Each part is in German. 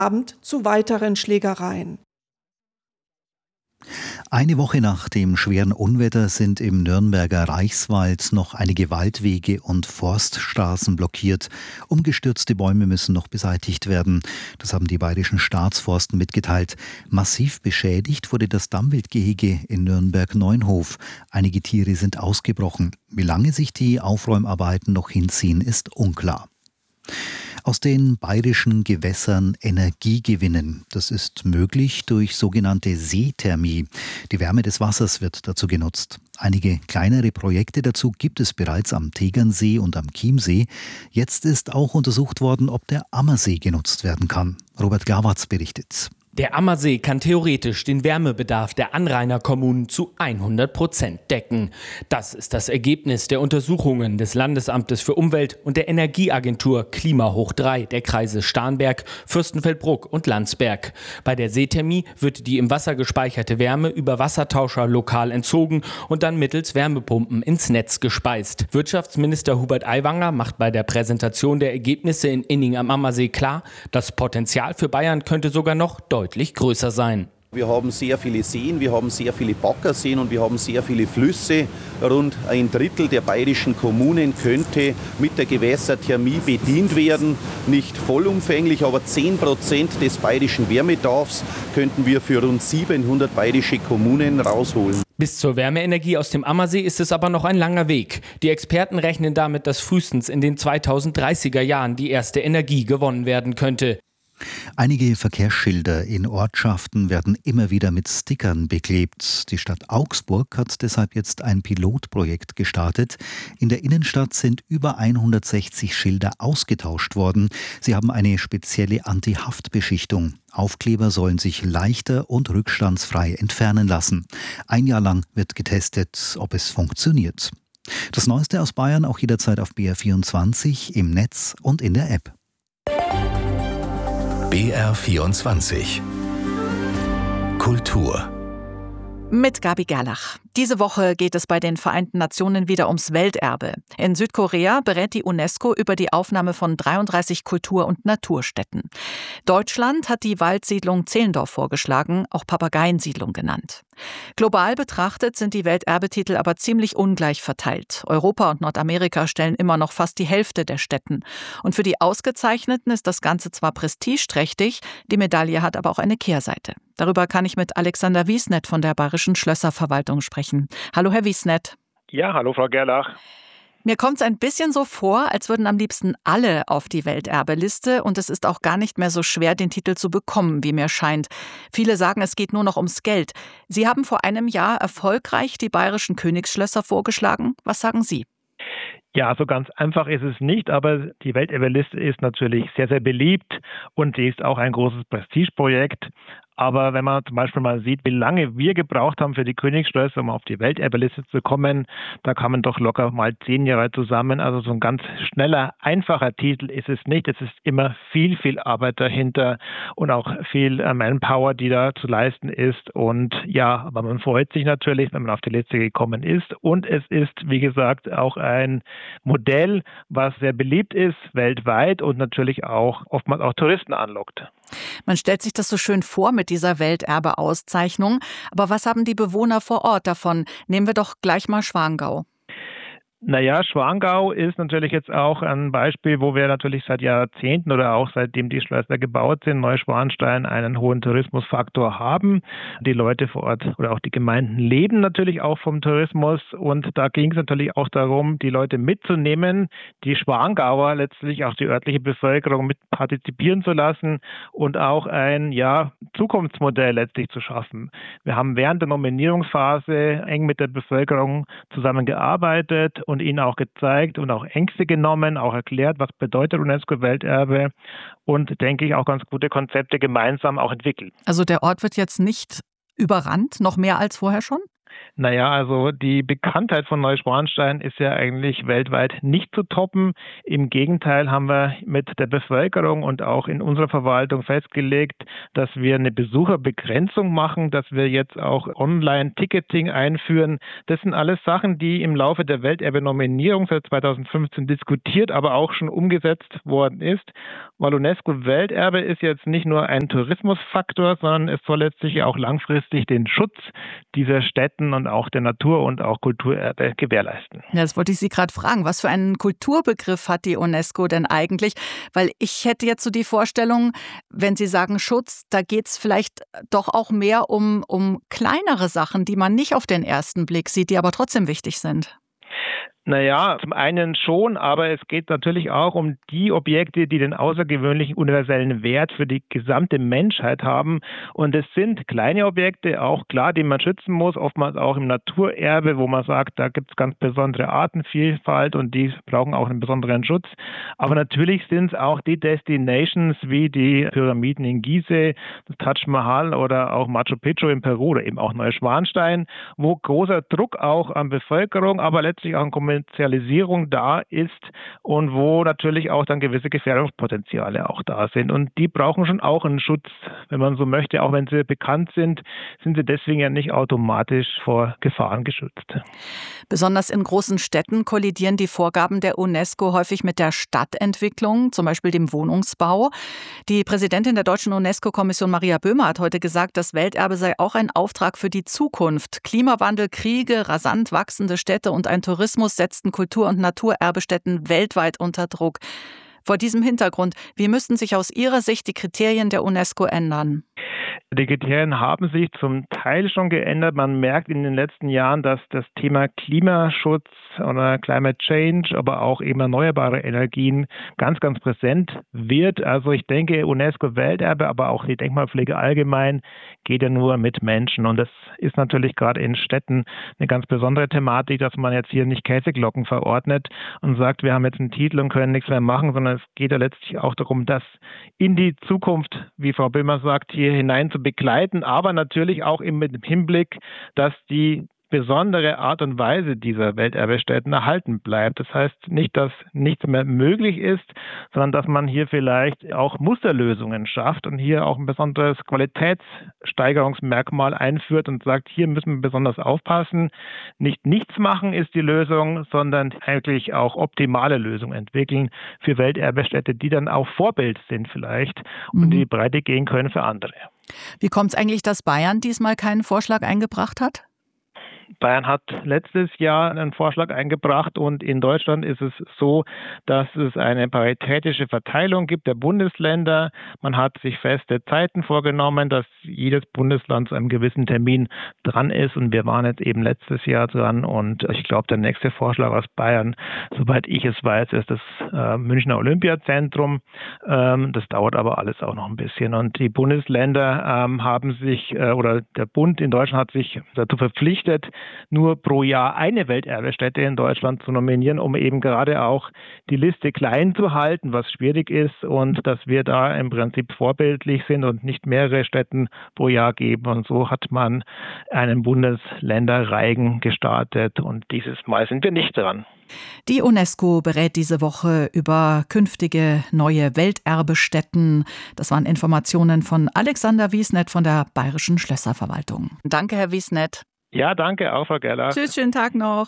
Abend zu weiteren Schlägereien. Eine Woche nach dem schweren Unwetter sind im Nürnberger Reichswald noch einige Waldwege und Forststraßen blockiert. Umgestürzte Bäume müssen noch beseitigt werden. Das haben die bayerischen Staatsforsten mitgeteilt. Massiv beschädigt wurde das Dammwildgehege in Nürnberg-Neunhof. Einige Tiere sind ausgebrochen. Wie lange sich die Aufräumarbeiten noch hinziehen, ist unklar. Aus den bayerischen Gewässern Energie gewinnen. Das ist möglich durch sogenannte Seethermie. Die Wärme des Wassers wird dazu genutzt. Einige kleinere Projekte dazu gibt es bereits am Tegernsee und am Chiemsee. Jetzt ist auch untersucht worden, ob der Ammersee genutzt werden kann. Robert Gawatz berichtet. Der Ammersee kann theoretisch den Wärmebedarf der Anrainerkommunen zu 100% decken. Das ist das Ergebnis der Untersuchungen des Landesamtes für Umwelt und der Energieagentur Klima hoch 3 der Kreise Starnberg, Fürstenfeldbruck und Landsberg. Bei der Seethermie wird die im Wasser gespeicherte Wärme über Wassertauscher lokal entzogen und dann mittels Wärmepumpen ins Netz gespeist. Wirtschaftsminister Hubert Aiwanger macht bei der Präsentation der Ergebnisse in Inning am Ammersee klar, das Potenzial für Bayern könnte sogar noch deutlich größer sein. Wir haben sehr viele Seen, wir haben sehr viele Baggerseen und wir haben sehr viele Flüsse. Rund ein Drittel der bayerischen Kommunen könnte mit der Gewässerthermie bedient werden. Nicht vollumfänglich, aber 10% des bayerischen Wärmebedarfs könnten wir für rund 700 bayerische Kommunen rausholen. Bis zur Wärmeenergie aus dem Ammersee ist es aber noch ein langer Weg. Die Experten rechnen damit, dass frühestens in den 2030er Jahren die erste Energie gewonnen werden könnte. Einige Verkehrsschilder in Ortschaften werden immer wieder mit Stickern beklebt. Die Stadt Augsburg hat deshalb jetzt ein Pilotprojekt gestartet. In der Innenstadt sind über 160 Schilder ausgetauscht worden. Sie haben eine spezielle Anti-Haftbeschichtung. Aufkleber sollen sich leichter und rückstandsfrei entfernen lassen. Ein Jahr lang wird getestet, ob es funktioniert. Das Neueste aus Bayern auch jederzeit auf BR24, im Netz und in der App. BR24 Kultur mit Gabi Gerlach. Diese Woche geht es bei den Vereinten Nationen wieder ums Welterbe. In Südkorea berät die UNESCO über die Aufnahme von 33 Kultur- und Naturstätten. Deutschland hat die Waldsiedlung Zehlendorf vorgeschlagen, auch Papageiensiedlung genannt. Global betrachtet sind die Welterbetitel aber ziemlich ungleich verteilt. Europa und Nordamerika stellen immer noch fast die Hälfte der Stätten. Und für die Ausgezeichneten ist das Ganze zwar prestigeträchtig, die Medaille hat aber auch eine Kehrseite. Darüber kann ich mit Alexander Wiesnet von der Bayerischen Schlösserverwaltung sprechen. Hallo, Herr Wiesnet. Ja, hallo, Frau Gerlach. Mir kommt es ein bisschen so vor, als würden am liebsten alle auf die Welterbeliste und es ist auch gar nicht mehr so schwer, den Titel zu bekommen, wie mir scheint. Viele sagen, es geht nur noch ums Geld. Sie haben vor einem Jahr erfolgreich die bayerischen Königsschlösser vorgeschlagen. Was sagen Sie? Ja, so ganz einfach ist es nicht, aber die Welterbeliste ist natürlich sehr, sehr beliebt und sie ist auch ein großes Prestigeprojekt. Aber wenn man zum Beispiel mal sieht, wie lange wir gebraucht haben für die Königsschlösser, um auf die Welterbeliste zu kommen, da kamen doch locker mal 10 Jahre zusammen. Also so ein ganz schneller, einfacher Titel ist es nicht. Es ist immer viel, viel Arbeit dahinter und auch viel Manpower, die da zu leisten ist. Und ja, aber man freut sich natürlich, wenn man auf die Liste gekommen ist. Und es ist, wie gesagt, auch ein Modell, was sehr beliebt ist weltweit und natürlich auch oftmals auch Touristen anlockt. Man stellt sich das so schön vor mit dieser Welterbe-Auszeichnung. Aber was haben die Bewohner vor Ort davon? Nehmen wir doch gleich mal Schwangau. Naja, Schwangau ist natürlich jetzt auch ein Beispiel, wo wir natürlich seit Jahrzehnten oder auch seitdem die Schlösser gebaut sind, Neuschwanstein, einen hohen Tourismusfaktor haben. Die Leute vor Ort oder auch die Gemeinden leben natürlich auch vom Tourismus und da ging es natürlich auch darum, die Leute mitzunehmen, die Schwangauer, letztlich auch die örtliche Bevölkerung mit partizipieren zu lassen und auch ein Zukunftsmodell letztlich zu schaffen. Wir haben während der Nominierungsphase eng mit der Bevölkerung zusammengearbeitet und ihnen auch gezeigt und auch Ängste genommen, auch erklärt, was bedeutet UNESCO-Welterbe und, denke ich, auch ganz gute Konzepte gemeinsam auch entwickelt. Also der Ort wird jetzt nicht überrannt, noch mehr als vorher schon? Naja, also die Bekanntheit von Neuschwanstein ist ja eigentlich weltweit nicht zu toppen. Im Gegenteil haben wir mit der Bevölkerung und auch in unserer Verwaltung festgelegt, dass wir eine Besucherbegrenzung machen, dass wir jetzt auch Online-Ticketing einführen. Das sind alles Sachen, die im Laufe der Welterbe-Nominierung seit 2015 diskutiert, aber auch schon umgesetzt worden ist. Weil UNESCO-Welterbe ist jetzt nicht nur ein Tourismusfaktor, sondern es soll letztlich auch langfristig den Schutz dieser Städten und auch der Natur und auch Kulturerbe gewährleisten. Ja, das wollte ich Sie gerade fragen. Was für einen Kulturbegriff hat die UNESCO denn eigentlich? Weil ich hätte jetzt so die Vorstellung, wenn Sie sagen Schutz, da geht es vielleicht doch auch mehr um kleinere Sachen, die man nicht auf den ersten Blick sieht, die aber trotzdem wichtig sind. Naja, zum einen schon, aber es geht natürlich auch um die Objekte, die den außergewöhnlichen universellen Wert für die gesamte Menschheit haben. Und es sind kleine Objekte, auch klar, die man schützen muss, oftmals auch im Naturerbe, wo man sagt, da gibt es ganz besondere Artenvielfalt und die brauchen auch einen besonderen Schutz. Aber natürlich sind es auch die Destinations wie die Pyramiden in Gizeh, das Taj Mahal oder auch Machu Picchu in Peru oder eben auch Neuschwanstein, wo großer Druck auch an Bevölkerung, aber letztlich auch an Kommerzialisierung da ist und wo natürlich auch dann gewisse Gefährdungspotenziale auch da sind. Und die brauchen schon auch einen Schutz, wenn man so möchte. Auch wenn sie bekannt sind, sind sie deswegen ja nicht automatisch vor Gefahren geschützt. Besonders in großen Städten kollidieren die Vorgaben der UNESCO häufig mit der Stadtentwicklung, zum Beispiel dem Wohnungsbau. Die Präsidentin der Deutschen UNESCO-Kommission Maria Böhmer hat heute gesagt, das Welterbe sei auch ein Auftrag für die Zukunft. Klimawandel, Kriege, rasant wachsende Städte und ein Tourismus setzten Kultur- und Naturerbestätten weltweit unter Druck. Vor diesem Hintergrund, wie müssten sich aus Ihrer Sicht die Kriterien der UNESCO ändern? Die Kriterien haben sich zum Teil schon geändert. Man merkt in den letzten Jahren, dass das Thema Klimaschutz oder Climate Change, aber auch eben erneuerbare Energien ganz, ganz präsent wird. Also ich denke, UNESCO-Welterbe, aber auch die Denkmalpflege allgemein geht ja nur mit Menschen. Und das ist natürlich gerade in Städten eine ganz besondere Thematik, dass man jetzt hier nicht Käseglocken verordnet und sagt, wir haben jetzt einen Titel und können nichts mehr machen, sondern es geht ja letztlich auch darum, das in die Zukunft, wie Frau Böhmer sagt, hier hinein zu begleiten, aber natürlich auch eben mit dem Hinblick, dass die besondere Art und Weise dieser Welterbestätten erhalten bleibt. Das heißt nicht, dass nichts mehr möglich ist, sondern dass man hier vielleicht auch Musterlösungen schafft und hier auch ein besonderes Qualitätssteigerungsmerkmal einführt und sagt, hier müssen wir besonders aufpassen. Nicht nichts machen ist die Lösung, sondern eigentlich auch optimale Lösungen entwickeln für Welterbestätten, die dann auch Vorbild sind vielleicht und in die Breite gehen können für andere. Wie kommt es eigentlich, dass Bayern diesmal keinen Vorschlag eingebracht hat? Bayern hat letztes Jahr einen Vorschlag eingebracht und in Deutschland ist es so, dass es eine paritätische Verteilung gibt der Bundesländer. Man hat sich feste Zeiten vorgenommen, dass jedes Bundesland zu einem gewissen Termin dran ist und wir waren jetzt eben letztes Jahr dran und ich glaube, der nächste Vorschlag aus Bayern, soweit ich es weiß, ist das Münchner Olympiazentrum. Das dauert aber alles auch noch ein bisschen und die Bundesländer haben sich, oder der Bund in Deutschland hat sich dazu verpflichtet, nur pro Jahr eine Welterbestätte in Deutschland zu nominieren, um eben gerade auch die Liste klein zu halten, was schwierig ist und dass wir da im Prinzip vorbildlich sind und nicht mehrere Stätten pro Jahr geben. Und so hat man einen Bundesländerreigen gestartet und dieses Mal sind wir nicht dran. Die UNESCO berät diese Woche über künftige neue Welterbestätten. Das waren Informationen von Alexander Wiesnet von der Bayerischen Schlösserverwaltung. Danke, Herr Wiesnet. Ja, danke auch, Frau Gerlach. Tschüss, schönen Tag noch.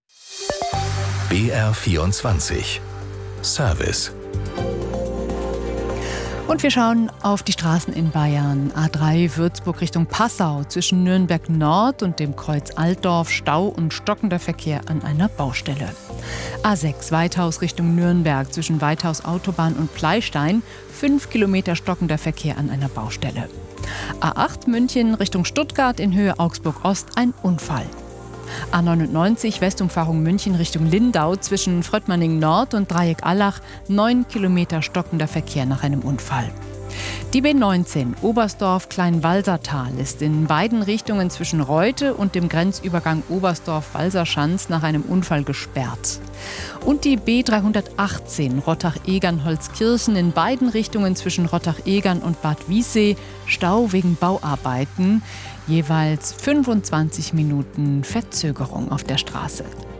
BR24 Service. Und wir schauen auf die Straßen in Bayern. A3 Würzburg Richtung Passau. Zwischen Nürnberg Nord und dem Kreuz Altdorf Stau und stockender Verkehr an einer Baustelle. A6 Weithaus Richtung Nürnberg. Zwischen Weithaus Autobahn und Pleystein 5 Kilometer stockender Verkehr an einer Baustelle. A8 München Richtung Stuttgart in Höhe Augsburg Ost ein Unfall. A99 Westumfahrung München Richtung Lindau zwischen Fröttmanning Nord und Dreieck Allach 9 Kilometer stockender Verkehr nach einem Unfall. Die B19 Oberstdorf-Kleinwalsertal ist in beiden Richtungen zwischen Reute und dem Grenzübergang Oberstdorf-Walserschanz nach einem Unfall gesperrt. Und die B318 Rottach-Egern-Holzkirchen in beiden Richtungen zwischen Rottach-Egern und Bad Wiessee Stau wegen Bauarbeiten, jeweils 25 Minuten Verzögerung auf der Straße.